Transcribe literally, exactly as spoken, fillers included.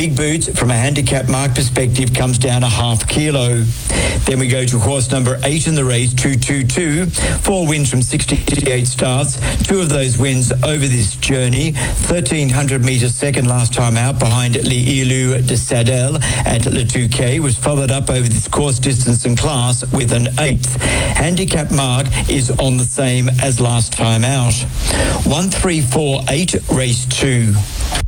Big Boots, from a handicap mark perspective, comes down a half kilo. Then we go to horse number eight in the race, two two two. Four wins from sixty-eight starts. Two of those wins over this journey. thirteen hundred metres second last time out behind Liilu de Sadel at Le Touquet, was followed up over this course distance and class with an eighth. Handicap mark is on the same as last time out. one three four eight, race two.